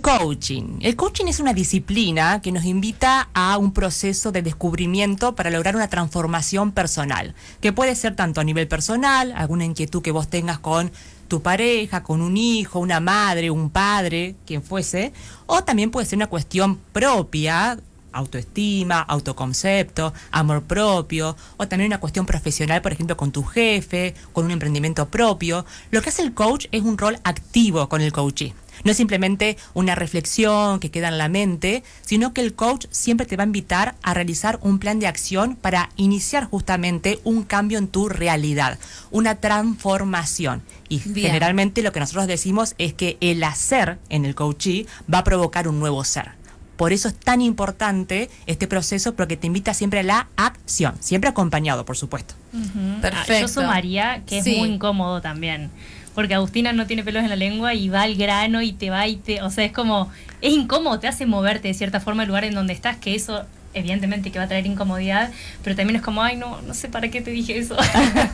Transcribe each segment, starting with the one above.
coaching. El coaching es una disciplina que nos invita a un proceso de descubrimiento para lograr una transformación personal, que puede ser tanto a nivel personal, alguna inquietud que vos tengas con tu pareja, con un hijo, una madre, un padre, quien fuese, o también puede ser una cuestión propia, autoestima, autoconcepto, amor propio, o también una cuestión profesional, por ejemplo, con tu jefe, con un emprendimiento propio. Lo que hace el coach es un rol activo con el coachee. No es simplemente una reflexión que queda en la mente, sino que el coach siempre te va a invitar a realizar un plan de acción para iniciar justamente un cambio en tu realidad, una transformación. Y generalmente lo que nosotros decimos es que el hacer en el coachee va a provocar un nuevo ser. Por eso es tan importante este proceso, porque te invita siempre a la acción, siempre acompañado, por supuesto. Perfecto. Yo sumaría que es muy incómodo también, porque Agustina no tiene pelos en la lengua y va al grano y te va o sea, es como, es incómodo, te hace moverte de cierta forma el lugar en donde estás, que eso evidentemente que va a traer incomodidad, pero también es como, ay, no sé para qué te dije eso.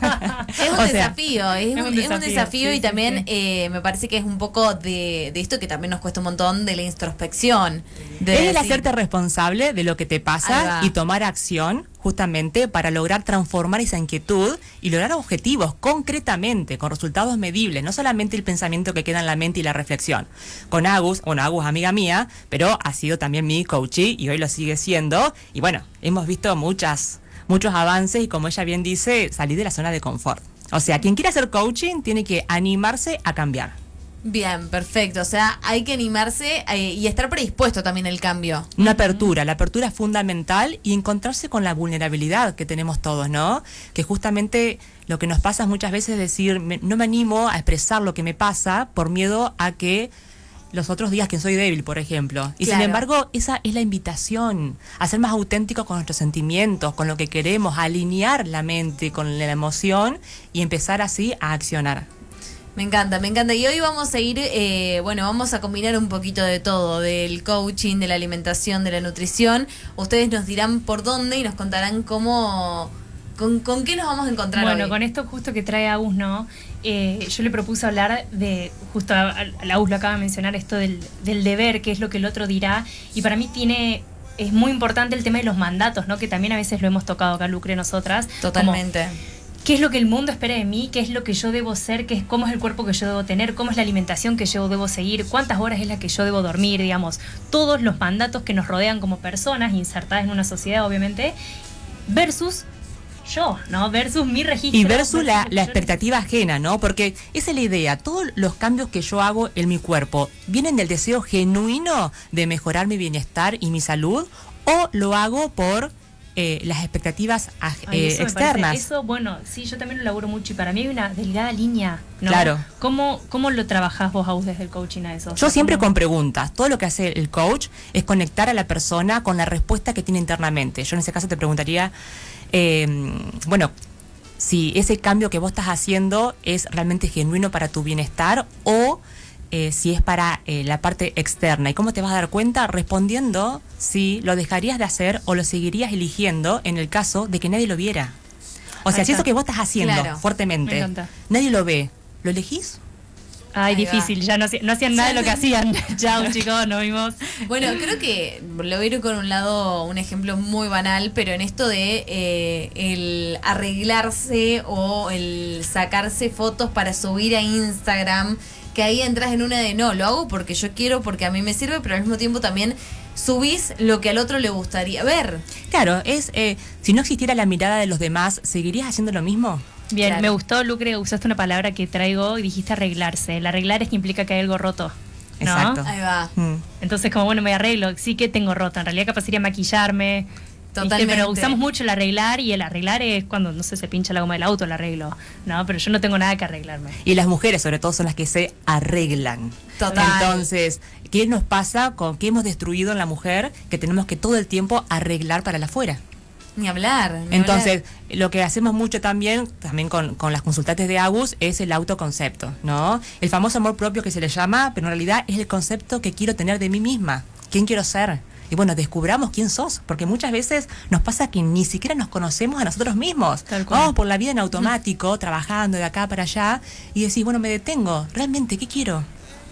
Es un desafío, es un desafío, sí, y también me parece que es un poco de esto que también nos cuesta un montón, de la introspección. Es el hacerte responsable de lo que te pasa y tomar acción justamente para lograr transformar esa inquietud y lograr objetivos concretamente, con resultados medibles, no solamente el pensamiento que queda en la mente y la reflexión. Con Agus, Agus amiga mía, pero ha sido también mi coachee y hoy lo sigue siendo, y bueno, hemos visto muchos avances y, como ella bien dice, salir de la zona de confort. O sea, quien quiera hacer coaching tiene que animarse a cambiar. Bien, perfecto. O sea, hay que animarse y estar predispuesto también al cambio. Una apertura, la apertura es fundamental, y encontrarse con la vulnerabilidad que tenemos todos, ¿no? Que justamente lo que nos pasa muchas veces es decir, no me animo a expresar lo que me pasa por miedo a que los otros días que soy débil, por ejemplo. Y sin embargo, esa es la invitación a ser más auténticos con nuestros sentimientos, con lo que queremos, a alinear la mente con la emoción y empezar así a accionar. Me encanta. Y hoy vamos a ir, vamos a combinar un poquito de todo, del coaching, de la alimentación, de la nutrición. Ustedes nos dirán por dónde y nos contarán cómo, con qué nos vamos a encontrar hoy. Bueno, con esto justo que trae Agus, ¿no? Yo le propuse hablar de, justo a Agus lo acaba de mencionar, esto del deber, qué es lo que el otro dirá, y para mí es muy importante el tema de los mandatos, ¿no? Que también a veces lo hemos tocado acá, Lucre, nosotras. Totalmente. Como, ¿qué es lo que el mundo espera de mí? ¿Qué es lo que yo debo ser? ¿Cómo es el cuerpo que yo debo tener? ¿Cómo es la alimentación que yo debo seguir? ¿Cuántas horas es la que yo debo dormir? Digamos, todos los mandatos que nos rodean como personas insertadas en una sociedad, obviamente, versus yo, ¿no? Versus mi registro. Y versus la expectativa ajena, ¿no? Porque esa es la idea. Todos los cambios que yo hago en mi cuerpo, ¿vienen del deseo genuino de mejorar mi bienestar y mi salud? ¿O lo hago por las expectativas externas? Eso, bueno, sí, yo también lo laburo mucho, y para mí hay una delgada línea, ¿no? Claro. ¿Cómo lo trabajás vos, Agus, desde el coaching a eso? Yo siempre con preguntas. Todo lo que hace el coach es conectar a la persona con la respuesta que tiene internamente. Yo en ese caso te preguntaría, si ese cambio que vos estás haciendo es realmente genuino para tu bienestar, o si es para la parte externa. ¿Y cómo te vas a dar cuenta? Respondiendo si lo dejarías de hacer o lo seguirías eligiendo en el caso de que nadie lo viera. O sea, si eso que vos estás haciendo fuertemente, nadie lo ve, ¿lo elegís? Ay, difícil, ya no hacían nada de lo que hacían. Chao, chicos, nos vimos. Bueno, creo que lo voy a ir con un ejemplo muy banal, pero en esto de el arreglarse o el sacarse fotos para subir a Instagram, que ahí entras en una de no, lo hago porque yo quiero, porque a mí me sirve, pero al mismo tiempo también subís lo que al otro le gustaría ver. Claro, si no existiera la mirada de los demás, ¿seguirías haciendo lo mismo? Bien, claro. Me gustó, Lucre, usaste una palabra que traigo y dijiste arreglarse. El arreglar es que implica que hay algo roto, ¿no? Exacto. Ahí va. Entonces, como me arreglo, sí que tengo roto. En realidad capaz sería maquillarme. Totalmente. Pero usamos mucho el arreglar, y el arreglar es cuando, no sé, se pincha la goma del auto, el arreglo. No, pero yo no tengo nada que arreglarme. Y las mujeres, sobre todo, son las que se arreglan. Total. Entonces, ¿qué nos pasa con qué hemos destruido en la mujer? Que tenemos que todo el tiempo arreglar para la afuera. Ni hablar. Entonces, lo que hacemos mucho también con las consultantes de Agus, es el autoconcepto, ¿no? El famoso amor propio que se le llama, pero en realidad es el concepto que quiero tener de mí misma. ¿Quién quiero ser? Y bueno, descubramos quién sos, porque muchas veces nos pasa que ni siquiera nos conocemos a nosotros mismos. Vamos por la vida en automático, trabajando de acá para allá, y decís, bueno, me detengo, ¿realmente qué quiero?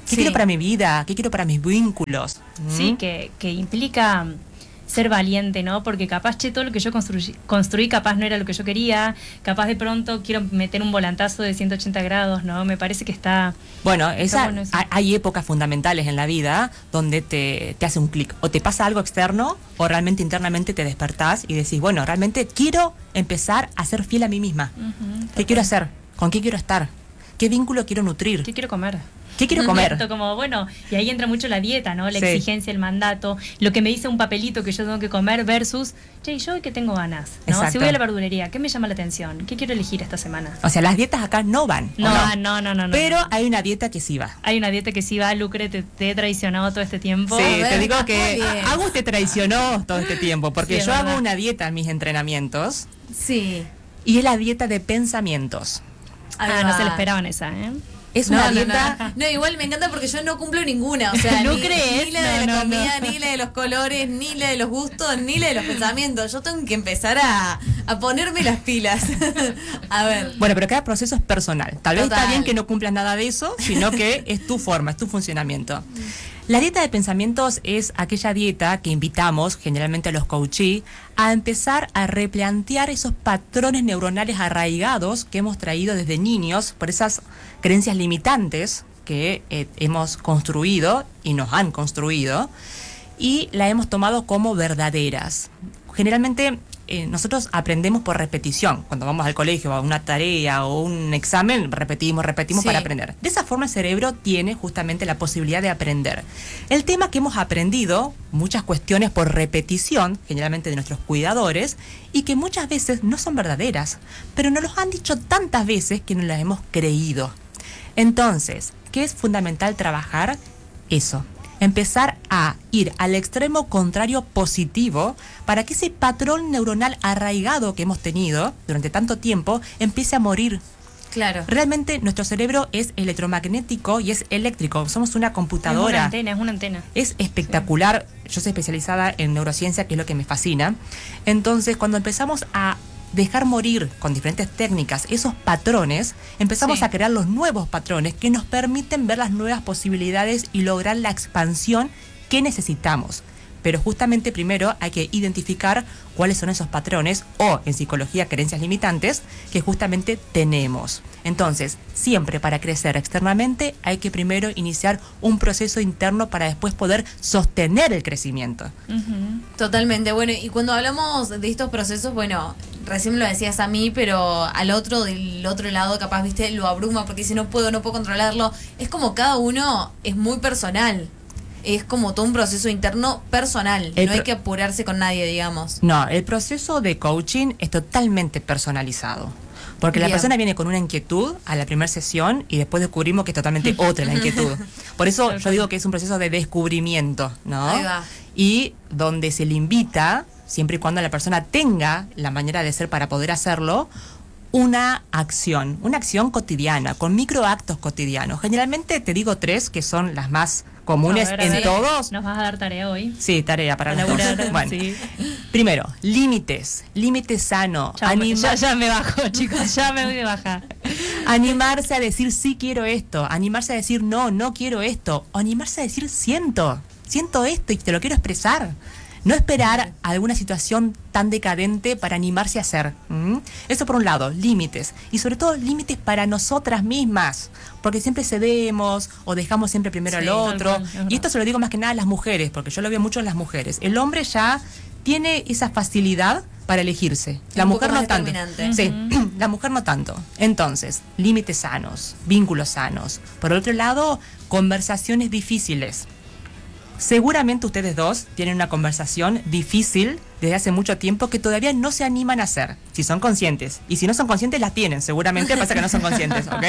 ¿Qué Sí. quiero para mi vida? ¿Qué quiero para mis vínculos? Sí, que implica ser valiente, ¿no? Porque capaz, todo lo que yo construí capaz no era lo que yo quería, capaz de pronto quiero meter un volantazo de 180 grados, ¿no? Me parece que está... Bueno, bueno eso. hay épocas fundamentales en la vida donde te hace un clic. O te pasa algo externo o realmente internamente te despertás y decís, bueno, realmente quiero empezar a ser fiel a mí misma. ¿Qué quiero hacer? ¿Con qué quiero estar? ¿Qué vínculo quiero nutrir? ¿Qué quiero comer? ¿Qué quiero comer? Esto como, bueno, y ahí entra mucho la dieta, ¿no? La Sí. exigencia, el mandato, lo que me dice un papelito que yo tengo que comer versus, che, ¿yo hoy qué tengo ganas? ¿No? Exacto. Si voy a la verdulería, ¿qué me llama la atención? ¿Qué quiero elegir esta semana? O sea, las dietas acá no van. ¿o No. Pero hay una dieta que sí va. Hay una dieta que sí va, Lucre, te he traicionado todo este tiempo. Sí, ver, te digo muy que bien. Agus te traicionó todo este tiempo, porque Sí, es yo hago verdad. una dieta en mis entrenamientos Sí. y es la dieta de pensamientos. Ahí Ah, no va. se la esperaban esa, ¿eh? Es una No, dieta... no, igual me encanta porque yo no cumplo ninguna. O sea, ¿No ni, crees? ni la de la No, comida, ni la de los colores, ni la de los gustos, ni la de los pensamientos. Yo tengo que empezar a ponerme las pilas. A ver. Bueno, pero cada proceso es personal. Tal vez está Total. bien que no cumplas nada de eso, sino que es tu forma, es tu funcionamiento. La dieta de pensamientos es aquella dieta que invitamos, generalmente a los coachees, a empezar a replantear esos patrones neuronales arraigados que hemos traído desde niños por esas creencias limitantes que hemos construido y nos han construido y la hemos tomado como verdaderas. Generalmente nosotros aprendemos por repetición. Cuando vamos al colegio a una tarea o un examen, repetimos Sí. para aprender. De esa forma el cerebro tiene justamente la posibilidad de aprender. El tema que hemos aprendido, muchas cuestiones por repetición, generalmente de nuestros cuidadores, y que muchas veces no son verdaderas, pero nos los han dicho tantas veces que nos las hemos creído. Entonces, ¿qué es fundamental trabajar? Eso. Empezar a ir al extremo contrario positivo para que ese patrón neuronal arraigado que hemos tenido durante tanto tiempo empiece a morir. Claro. Realmente nuestro cerebro es electromagnético y es eléctrico, somos una Es una computadora. antena, es una antena. Es espectacular. Yo soy especializada en neurociencia, que es lo que me fascina. Entonces, cuando empezamos a dejar morir con diferentes técnicas esos patrones, empezamos Sí. a crear los nuevos patrones que nos permiten ver las nuevas posibilidades y lograr la expansión que necesitamos. Pero justamente primero hay que identificar cuáles son esos patrones o, en psicología, creencias limitantes que justamente tenemos. Entonces, siempre para crecer externamente hay que primero iniciar un proceso interno para después poder sostener el crecimiento. Totalmente. Bueno, y cuando hablamos de estos procesos, bueno, recién me lo decías a mí, pero al otro, del otro lado, capaz, viste, lo abruma porque dice no puedo controlarlo. Es como cada uno es muy personal. Es como todo un proceso interno personal. El No hay pro- que apurarse con nadie, digamos. No, el proceso de coaching es totalmente personalizado. Porque la Bien. persona viene con una inquietud a la primera sesión y después descubrimos que es totalmente otra la inquietud. Por eso yo digo que es un proceso de descubrimiento, ¿no? Ahí va. Y donde se le invita, siempre y cuando la persona tenga la manera de ser para poder hacerlo, una acción cotidiana, con microactos cotidianos. Generalmente te digo 3 que son las más comunes A ver, en todos. Nos vas a dar tarea hoy. Sí, tarea para A los dos. laburar, Bueno, sí. primero, límites sano. Ya me bajo, chicos, ya me voy de baja. Animarse a decir sí quiero esto, animarse a decir no quiero esto, o animarse a decir siento esto y te lo quiero expresar. No esperar a alguna situación tan decadente para animarse a hacer. Eso por un lado, límites. Y sobre todo límites para nosotras mismas. Porque siempre cedemos o dejamos siempre primero Sí, al otro. tal cual, es verdad. Y esto se lo digo más que nada a las mujeres, porque yo lo veo mucho en las mujeres. El hombre ya tiene esa facilidad para elegirse. La Un mujer poco no más tanto. determinante. Sí, la mujer no tanto. Entonces, límites sanos, vínculos sanos. Por otro lado, conversaciones difíciles. Seguramente ustedes dos tienen una conversación difícil desde hace mucho tiempo que todavía no se animan a hacer, si son conscientes. Y si no son conscientes, la tienen, seguramente pasa que no son conscientes, ¿ok?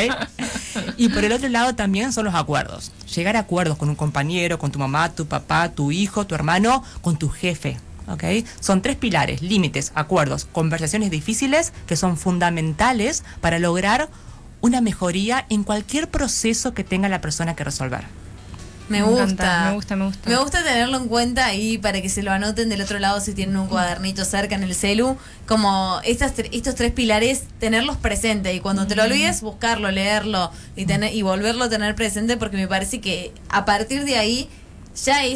Y por el otro lado también son los acuerdos. Llegar a acuerdos con un compañero, con tu mamá, tu papá, tu hijo, tu hermano, con tu jefe, ¿ok? Son 3 pilares: límites, acuerdos, conversaciones difíciles que son fundamentales para lograr una mejoría en cualquier proceso que tenga la persona que resolver. Me gusta. encanta, me gusta. Me gusta tenerlo en cuenta y para que se lo anoten del otro lado si tienen un cuadernito cerca en el celu, como estos 3 pilares, tenerlos presentes y cuando te lo olvides, buscarlo, leerlo y volverlo a tener presente, porque me parece que a partir de ahí ya